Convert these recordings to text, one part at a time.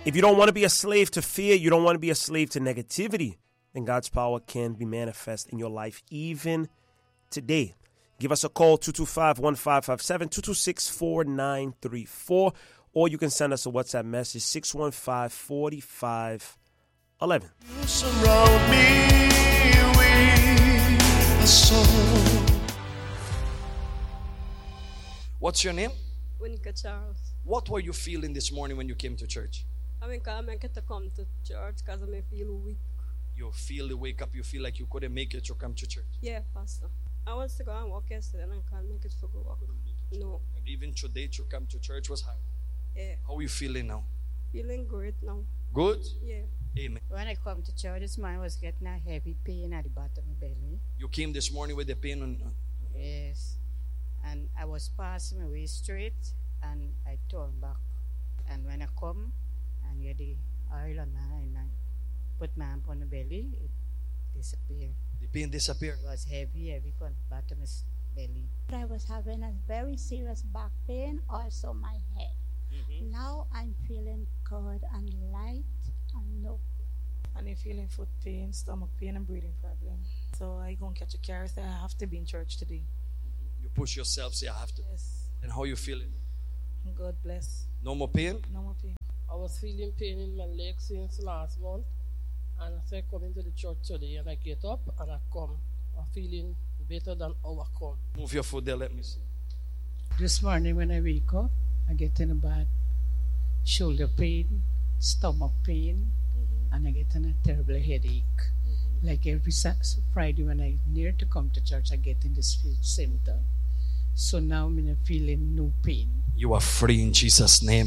If you don't want to be a slave to fear, you don't want to be a slave to negativity, then God's power can be manifest in your life even today. Give us a call, 225-1557, 226-4934, or you can send us a WhatsApp message, 615-4511. You surround me with a soul. What's your name? Monica Charles. What were you feeling this morning when you came to church? I get to come to church because I feel weak. You feel the wake up, you feel like you couldn't make it to come to church. Yeah, Pastor. I was to go and walk yesterday and I can't make it for go walk. No. And even today to come to church was hard. Yeah. How are you feeling now? Feeling great now. Good? Yeah. Amen. When I come to church this morning, I was getting a heavy pain at the bottom of my belly. You came this morning with the pain on. Yes. And I was passing my way straight and I turned back. And when I come and get the oil on my hand and I put my hand on the belly, it disappeared. The pain disappeared. It was heavy from the bottom of my belly. I was having a very serious back pain, also my head. Mm-hmm. Now I'm feeling good and light and no. And I'm feeling foot pain, stomach pain, and breathing problem. So I gonna catch a car, so I have to be in church today. You push yourself, say I have to. Yes. And how you feeling? God bless. No more pain? No more pain. I was feeling pain in my legs since last month. And as I come into the church today and I get up and I come, I'm feeling better than how I come. Move your foot there, let me see. This morning when I wake up, I get in a bad shoulder pain, stomach pain, and I get in a terrible headache. Like every Friday when I near to come to church, I get in this symptom. So now I'm feeling no pain. You are free in Jesus' name.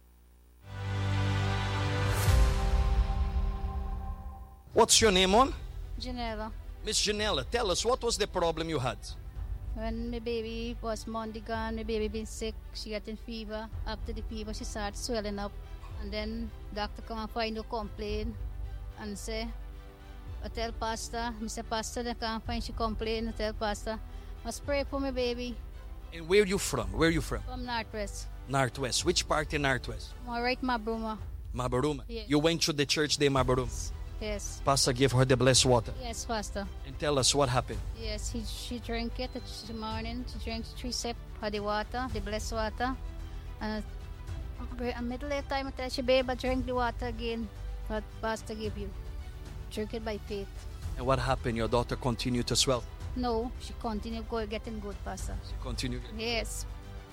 What's your name on? Janella. Miss Janella, tell us, what was the problem you had? When my baby was Monday gone, my baby been sick, she getting fever. After the fever, she started swelling up. And then doctor come and find no complaint and say, I tell pastor, Mr. Pastor, they can't find she complain. I tell pastor, must pray for my baby. And where are you from? Where are you from? From Northwest. Northwest. Which part in Northwest? I'm right, Mabruma. Mabaruma. Yes. You went to the church there, Mabaruma. Yes. Pastor gave her the blessed water. Yes, Pastor. And tell us what happened. Yes, she drank it this morning. She drank 3 sips of the water, the blessed water. And middle of the time, I tell she, babe, drink the water again. What Pastor give you. Drink it by faith. And what happened? Your daughter continued to swell? No, she continued getting good, Pastor. She continued? Yes.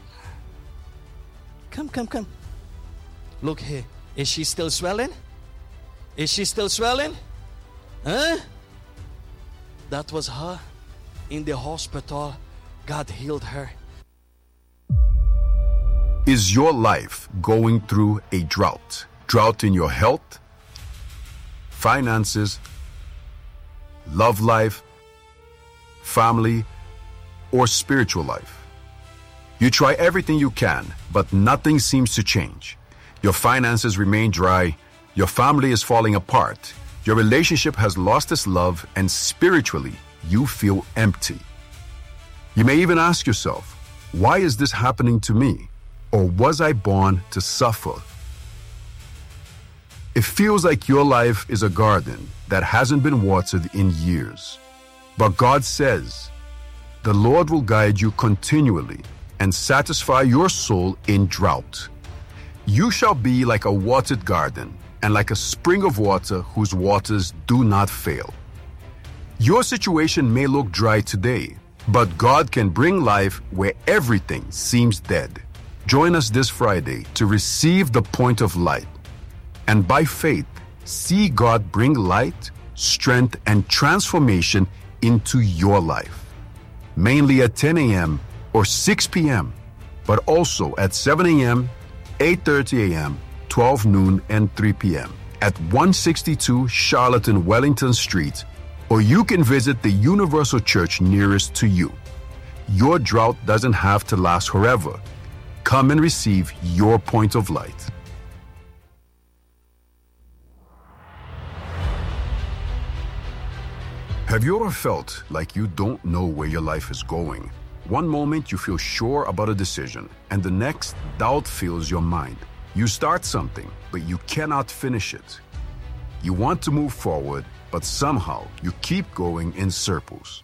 Come. Look here. Is she still swelling? Is she still swelling? Huh? That was her in the hospital. God healed her. Is your life going through a drought? Drought in your health, finances, love life, family, or spiritual life? You try everything you can, but nothing seems to change. Your finances remain dry, your family is falling apart, your relationship has lost its love, and spiritually, you feel empty. You may even ask yourself, why is this happening to me? Or was I born to suffer? It feels like your life is a garden that hasn't been watered in years. But God says, the Lord will guide you continually and satisfy your soul in drought. You shall be like a watered garden and like a spring of water whose waters do not fail. Your situation may look dry today, but God can bring life where everything seems dead. Join us this Friday to receive the point of light, and by faith, see God bring light, strength, and transformation into your life. Mainly at 10 a.m. or 6 p.m., but also at 7 a.m., 8:30 a.m., 12 noon, and 3 p.m. at 162 Charlotte and Wellington Street, or you can visit the Universal Church nearest to you. Your drought doesn't have to last forever. Come and receive your point of light. Have you ever felt like you don't know where your life is going? One moment you feel sure about a decision, and the next doubt fills your mind. You start something, but you cannot finish it. You want to move forward, but somehow you keep going in circles.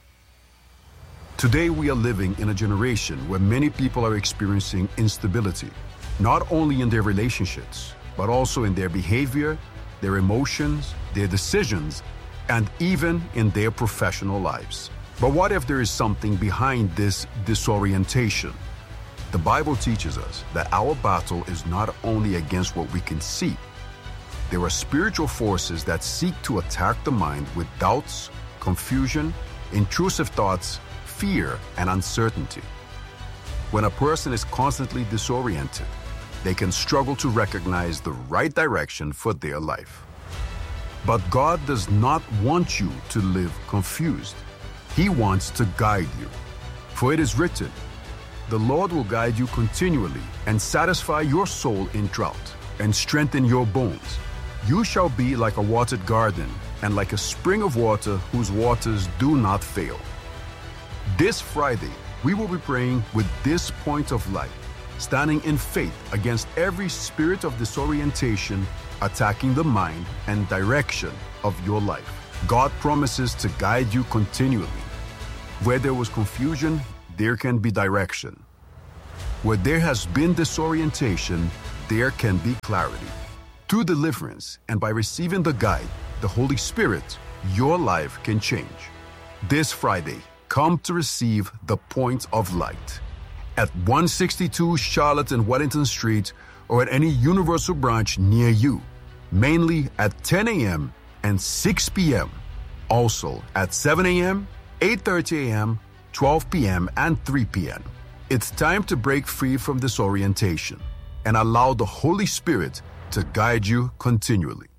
Today we are living in a generation where many people are experiencing instability, not only in their relationships, but also in their behavior, their emotions, their decisions, and even in their professional lives. But what if there is something behind this disorientation? The Bible teaches us that our battle is not only against what we can see. There are spiritual forces that seek to attack the mind with doubts, confusion, intrusive thoughts, fear, and uncertainty. When a person is constantly disoriented, they can struggle to recognize the right direction for their life. But God does not want you to live confused. He wants to guide you. For it is written, "The Lord will guide you continually and satisfy your soul in drought and strengthen your bones. You shall be like a watered garden and like a spring of water whose waters do not fail." This Friday, we will be praying with this point of light, standing in faith against every spirit of disorientation attacking the mind and direction of your life. God promises to guide you continually. Where there was confusion, there can be direction. Where there has been disorientation, there can be clarity. Through deliverance and by receiving the guide, the Holy Spirit, your life can change. This Friday, come to receive the point of light at 162 Charlotte and Wellington Street or at any Universal branch near you, mainly at 10 a.m. and 6 p.m. Also at 7 a.m., 8:30 a.m., 12 p.m., and 3 p.m. It's time to break free from disorientation and allow the Holy Spirit to guide you continually.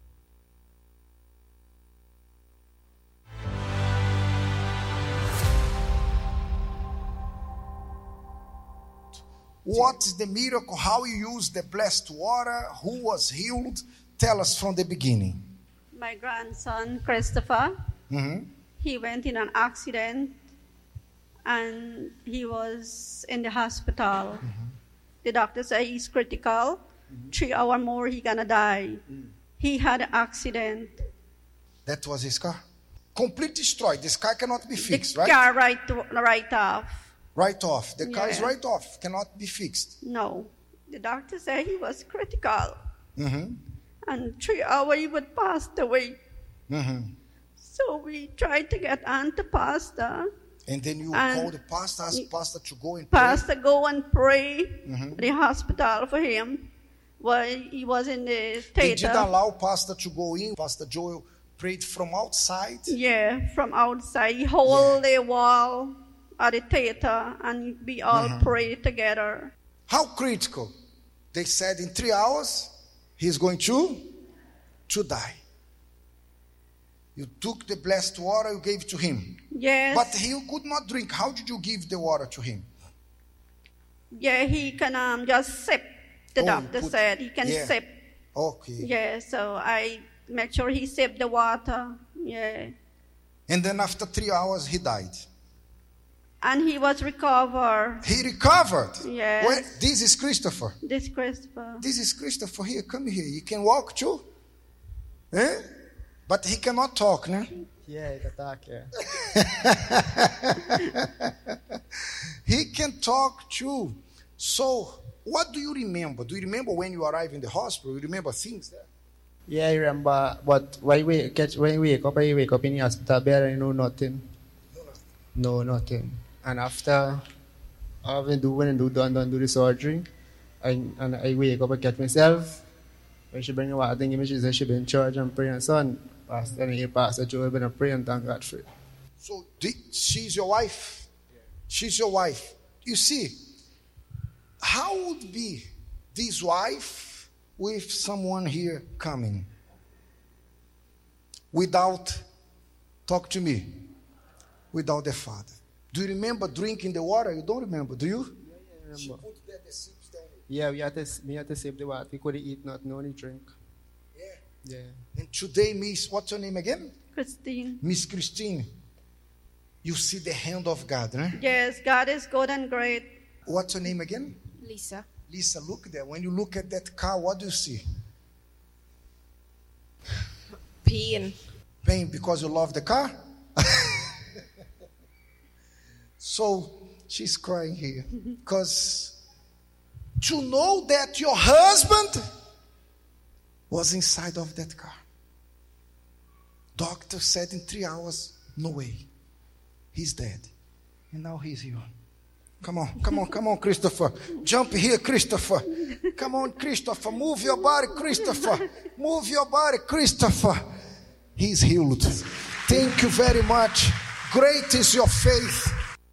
What is the miracle? How you use the blessed water? Who was healed? Tell us from the beginning. My grandson, Christopher, he went in an accident and he was in the hospital. The doctor said he's critical. 3 hours more, he's gonna die. He had an accident. That was his car? Complete destroyed. This car cannot be fixed, the right? car right off. Right off. The car is Yeah. right off. Cannot be fixed. No. The doctor said he was critical. And 3 hours he would pass away. So we tried to get on to pastor. And then you And call the pastor, ask pastor to go and pray. Pastor go and pray at the hospital for him while he was in the They did theater. allow pastor to go in. Pastor Joel prayed from outside. Yeah, from outside. He hold the wall at the theater and we all pray together. How critical? They said in 3 hours, he's going to die. You took the blessed water, you gave to him. Yes. But he could not drink. How did you give the water to him? Yeah, he can just sip. The doctor said he can sip. Okay. Yeah, so I make sure he sipped the water. Yeah. And then after 3 hours, he died. And he was recovered. He recovered? Yes. Well, this is Christopher. This Christopher. This is Christopher. Here, come here. You can walk too. Eh? But he cannot talk, no? Yeah, he can talk, yeah. He can talk too. So, what do you remember? Do you remember when you arrived in the hospital? You remember things there? Yeah, I remember, but when you wake up in the hospital bed and you know nothing. No, nothing. And after having done the surgery, and I wake up and catch myself. When she bring the water, thing, she said she been in church and praying, son. Pastor Joe been praying and thank God for it. So she's your wife. She's your wife. You see, how would be this wife with someone here coming without, talk to me, without the father? Do you remember drinking the water? You don't remember, do you? Yeah, I remember. Yeah, we had to save the water. We couldn't eat nothing, only drink. Yeah. And today, Miss, what's your name again? Christine. Miss Christine. You see the hand of God, right? Yes, God is good and great. What's your name again? Lisa. Lisa, look there. When you look at that car, what do you see? Pain. Pain because you love the car? So she's crying here. Because to know that your husband was inside of that car. Doctor said in 3 hours, no way. He's dead. And now he's here. Come on, Christopher. Jump here, Christopher. Come on, Christopher. Move your body, Christopher. Move your body, Christopher. He's healed. Thank you very much. Great is your faith.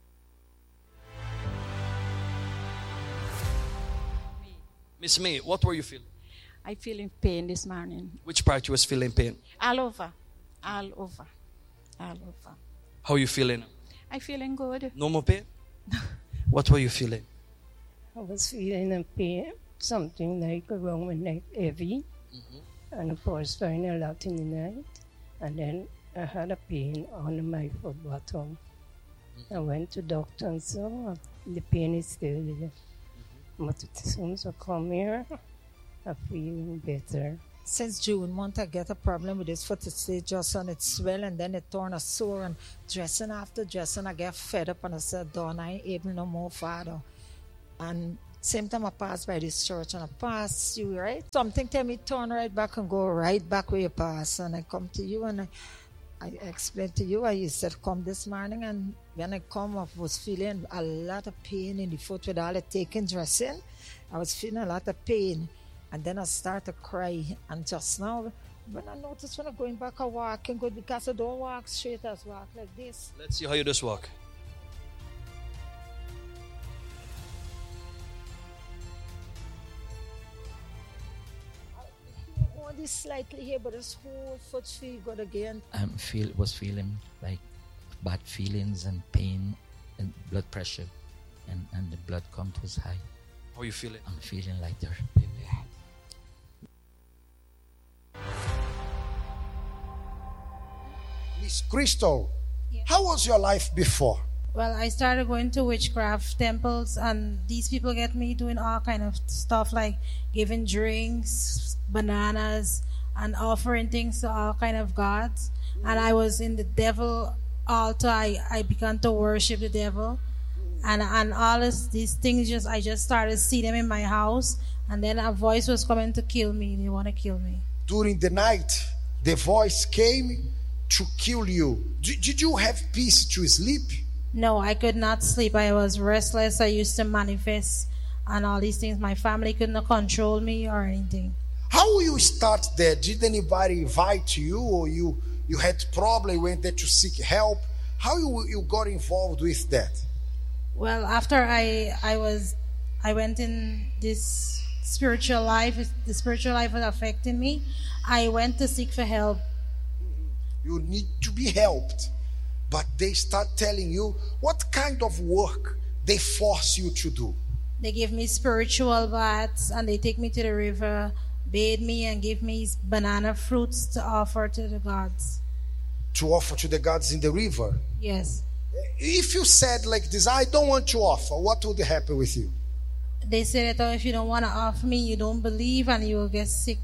Miss May, what were you feeling? I feeling pain this morning. Which part you was feeling pain? All over. All over. How you feeling? I feeling good. No more pain? What were you feeling? I was feeling a pain, something like around my neck heavy, and of course very a lot in the night. And then I had a pain on my foot bottom. I went to doctor and so the pain is still there. But as soon as I come here, I'm feeling better. Since June month, I get a problem with this foot. It's just on it swell and then it turn a sore, and dressing after dressing, I get fed up and I said, Dawn, I ain't able no more, Father. And same time I pass by this church and I pass you, right? Something tell me turn right back and go right back where you pass. And I come to you and I explained to you, you said come this morning, and when I come, I was feeling a lot of pain in the foot with all the taking dressing. I was feeling a lot of pain. And then I start to cry. And just now, when I notice when I'm going back, I walking good because I don't walk straight, I walk like this. Let's see how you just walk. Only slightly here, but this whole foot feel good again. I was feeling like bad feelings and pain and blood pressure. And the blood count was high. How are you feeling? I'm feeling lighter. Miss Crystal, how was your life before? Well, I started going to witchcraft temples, and these people get me doing all kind of stuff like giving drinks, bananas, and offering things to all kind of gods. And I was in the devil altar. I began to worship the devil, and all these things. I just started to see them in my house, and then a voice was coming to kill me. They want to kill me. During the night, the voice came to kill you. Did you have peace to sleep? No, I could not sleep. I was restless. I used to manifest and all these things. My family couldn't control me or anything. How you start that? Did anybody invite you, or you had problem, went there to seek help? How you got involved with that? Well, after I went in this spiritual life, the spiritual life was affecting me. I went to seek for help. You need to be helped. But they start telling you what kind of work they force you to do. They give me spiritual baths, and they take me to the river, bathe me, and give me banana fruits to offer to the gods. To offer to the gods in the river? Yes. If you said like this, I don't want to offer, what would happen with you? They say that if you don't want to offer me, you don't believe, and you will get sick.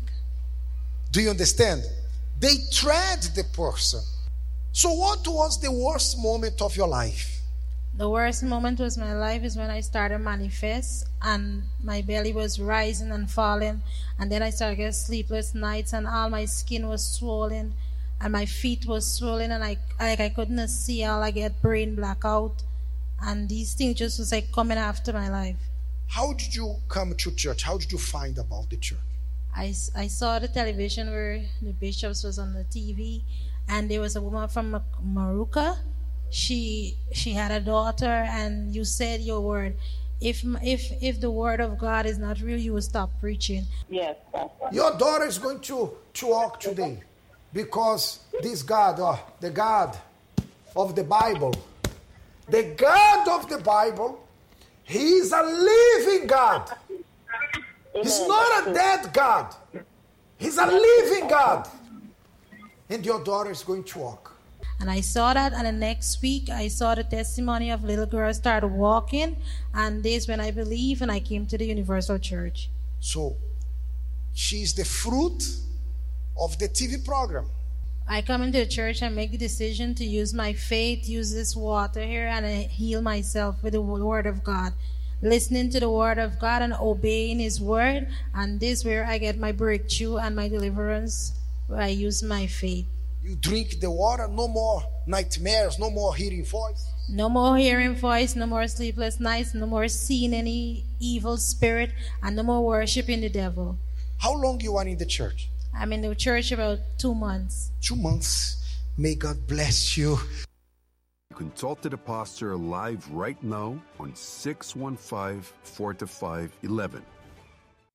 Do you understand? They tread the person. So what was the worst moment of your life? The worst moment was my life is when I started manifest, and my belly was rising and falling, and then I started getting sleepless nights, and all my skin was swollen, and my feet was swollen, and I couldn't see. All I get brain blackout, and these things just was like coming after my life. How did you come to church? How did you find about the church? I saw the television where the bishops was on the TV, and there was a woman from Maruka. She had a daughter, and you said your word. If the word of God is not real, you will stop preaching. Yes. Your daughter is going to walk today, because this God, the God of the Bible, He is a living God. He's not a dead God. He's a living God. And your daughter is going to walk. And I saw that, and the next week I saw the testimony of little girls started walking, and this when I believed and I came to the Universal Church. So, she's the fruit of the TV program. I come into the church and make the decision to use my faith, use this water here, and I heal myself with the Word of God. Listening to the Word of God and obeying His Word, and this is where I get my breakthrough and my deliverance, where I use my faith. You drink the water, no more nightmares, no more hearing voice. No more hearing voice, no more sleepless nights, no more seeing any evil spirit, and no more worshiping the devil. How long you are in the church? I'm in the church about 2 months. 2 months. May God bless you. You can talk to the pastor live right now on 615-425-11.